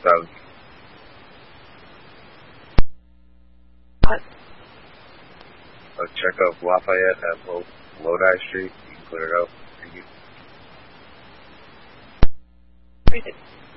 Doug. What? Check out Lafayette at Lodi Street. You can clear it out. Thank you. Read it.